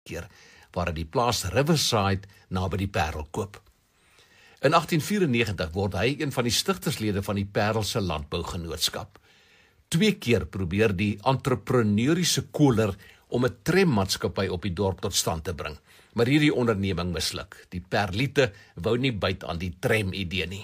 keer, waar hy die plaas Riverside naby die Parel koop. In 1894 word hy een van die stigterslede van die Parelse Landbougenootskap. 2 keer probeer die entrepreneuriese Kohler om 'n trammaatskappy op die dorp tot stand te bring, maar hierdie onderneming misluk. Die Perliete wou nie byt aan die tram-idee nie.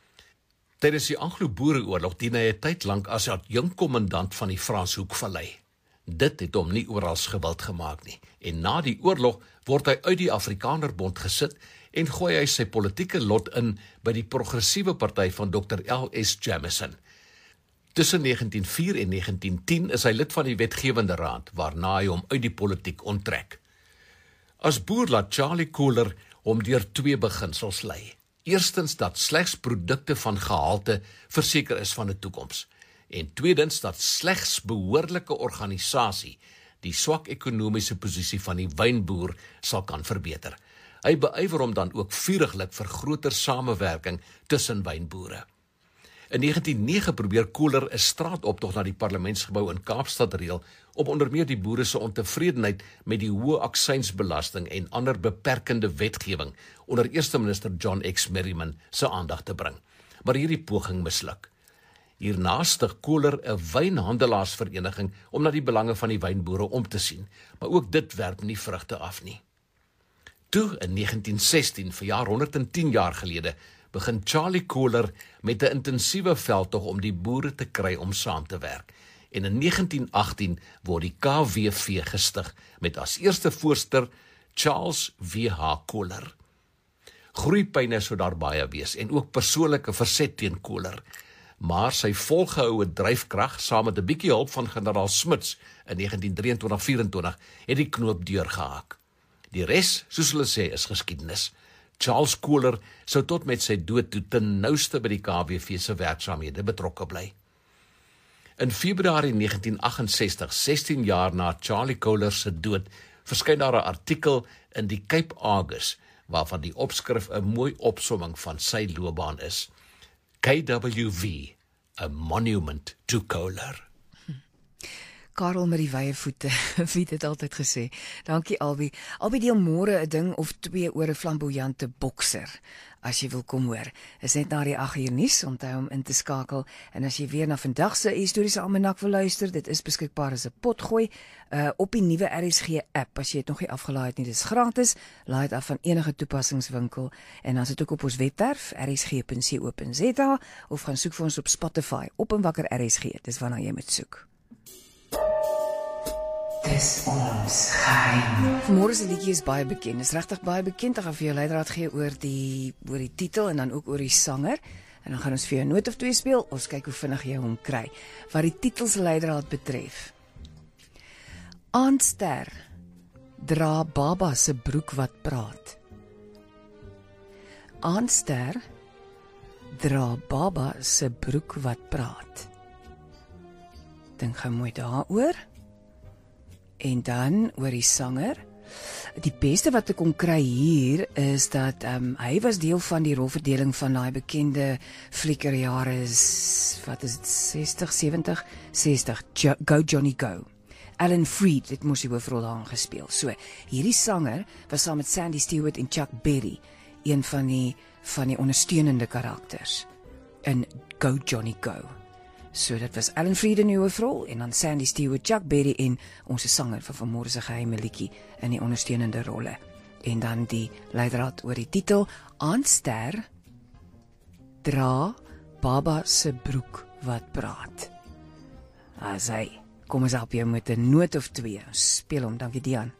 Tydens die Anglo-Boereoorlog dien hy 'n tyd lank as adjunkkommandant van die Franshoekvallei. Dit het hom nie oral gewild gemaak nie, en na die oorlog word hy uit die Afrikanerbond gesit en gooi hy sy politieke lot in by die progressiewe party van Dr. L.S. Jamison. Tussen 1904 en 1910 is hy lid van die wetgewende raad, waarna hy hom uit die politiek onttrek. As boer laat Charlie Kohler hom deur 2 beginsels lei. Eerstens dat slegs produkte van gehalte verseker is van 'n toekoms, en tweedens dat slegs behoorlike organisasie die swak ekonomiese posisie van die wynboer sal kan verbeter. Hy beywer hom dan ook vuriglik vir groter samewerking tussen wynboere. In 1909 probeer Kohler 'n straatoptog na die parlementsgebou in Kaapstad reël om onder meer die boere se ontevredenheid met die hoë aksiesbelasting en ander beperkende wetgewing onder eerste minister John X. Merriman se aandag te bring. Maar hierdie poging misluk. Hierna stig Kohler 'n wynhandelaarsvereniging om na die belange van die wynboere om te sien, maar ook dit werp nie vrugte af nie. Toe, in 1916, verjaar 110 jaar gelede, begin Charlie Kohler met 'n intensiewe veldtog om die boere te kry om saam te werk. En in 1918 word die KWV gestig met as eerste voorsteur Charles W.H. Kohler. Groeipyne sou daar baie wees en ook persoonlike verset teen Kohler, maar sy volgehoue dryfkrag saam met 'n bietjie hulp van generaal Smuts in 1923-24 het die knoop deurgehak. Die res, soos hulle sê, is geskiedenis. Charles Kohler sou tot met sy dood toe ten nouste by die KWV se werksaamhede betrokke bly. In Februarie 1968, 16 jaar na Charlie Kohler se dood, verskyn daar 'n artikel in die Cape Argus, waarvan die opskrif 'n mooi opsomming van sy loopbaan is. KWV, a monument to Kohler. Karel met die wye voete, wie het dit altyd gesê. Dankie Albie. Albie deel môre 'n ding of 2 oor 'n flamboyante bokser. As jy wil kom hoor, is net na die 8uur nuus, onthou om in te skakel. En as jy weer na vandag se historiese almanak wil luister, dit is beskikbaar as 'n potgooi op die nuwe RSG app. As jy dit nog nie afgelaai het nie, dis gratis. Laai dit af van enige toepassingswinkel en dan sit ook op ons webwerf rsg.co.za of gaan soek vir ons op Spotify op en wakker RSG. Dis waarna jy moet soek. Dis ons geheim. Vanmôre se liedjie is baie bekend. Is regtig baie bekend. Ek gaan vir jou leidraad gee oor die titel en dan ook oor die sanger. En dan gaan ons vir jou 'n noot of 2 speel. Ons kyk hoe vinnig jy hom kry. Wat die titelsleidraad betref. Aandster dra baba se broek wat praat. Aandster dra baba se broek wat praat. Dink gou mooi daaroor. En dan oor die sanger. Die beste wat ek kon kry hier is dat hy was deel van die rolverdeling van daai bekende flikkerjare, wat is dit, 60, 70, 60, Go Johnny Go. Alan Freed het mos die hoofrol daar gespeel. So, hierdie sanger was saam met Sandy Stewart en Chuck Berry een van die ondersteunende karakters in Go Johnny Go. So dit was Alan Freed in die hoofrol en dan Sandy Stewart, Chuck Berry en ons sanger van vanmôre se geheime liedjie in die ondersteunende rolle. En dan die leidraad oor die titel Aandster dra baba se broek wat praat. As hy, kom ons help jou met 'n noot of 2. Speel hom, dankie Dian.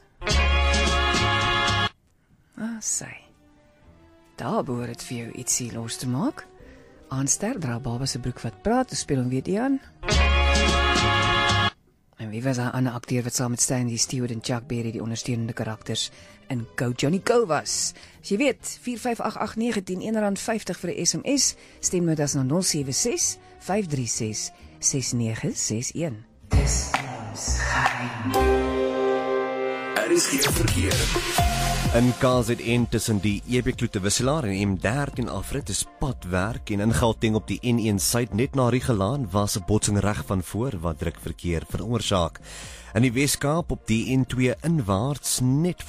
Sy. Daar behoort dit vir jou ietsie los te maak. Aandster dra baba se broek wat praat, speel hom weer Dian. En wie was daar 'n ander akteur wat saam met Sandy Stewart en Chuck Berry die ondersteunende karakters in Go Johnny Go was? As jy weet, 4588910 R1.50 vir 'n SMS, stemnotas na 076 536 6961. Dis ons geheim. RSG Verkeer. In KZN tussen die EB-Kloete Wisselaar en M13 afrit is padwerk en in Gauteng op die N1 Suid net na Riegelaan was 'n botsing reg van voor wat drukverkeer veroorsaak. In die Weskaap op die N2 inwaarts net